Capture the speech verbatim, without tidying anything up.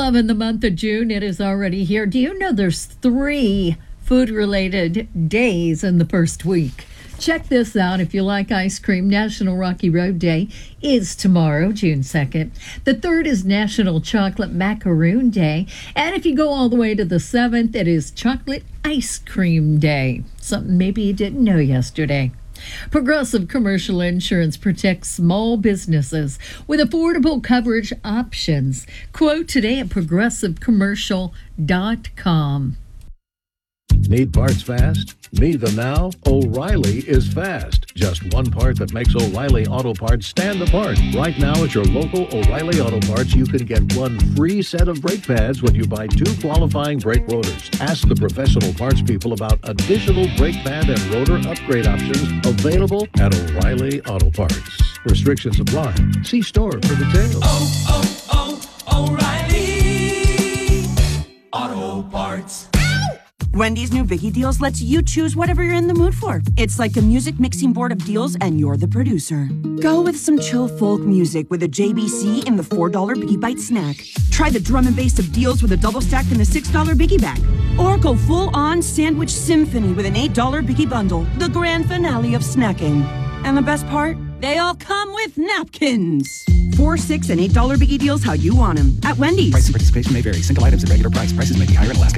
loving the month of June. It is already here. Do you know there's three food-related days in the first week? Check this out. If you like ice cream, National Rocky Road Day is tomorrow, June second. The third is National Chocolate Macaroon Day. And if you go all the way to the seventh, it is Chocolate Ice Cream Day. Something maybe you didn't know yesterday. Progressive Commercial Insurance protects small businesses with affordable coverage options. Quote today at progressive commercial dot com. Need parts fast? Need them now? O'Reilly is fast. Just one part that makes O'Reilly Auto Parts stand apart. Right now at your local O'Reilly Auto Parts, you can get one free set of brake pads when you buy two qualifying brake rotors. Ask the professional parts people about additional brake pad and rotor upgrade options available at O'Reilly Auto Parts. Restrictions apply. See store for details. Oh, oh, oh, O'Reilly Auto Parts. Wendy's new Biggie Deals lets you choose whatever you're in the mood for. It's like a music mixing board of deals, and you're the producer. Go with some chill folk music with a J B C in the four dollar Biggie Bite snack. Try the drum and bass of deals with a double stack in the six dollar Biggie Bag. Or go full-on sandwich symphony with an eight dollar Biggie Bundle, the grand finale of snacking. And the best part? They all come with napkins. Four, six, and eight dollar Biggie Deals how you want them. At Wendy's. Price and participation may vary. Single items at regular price. Prices may be higher in Alaska.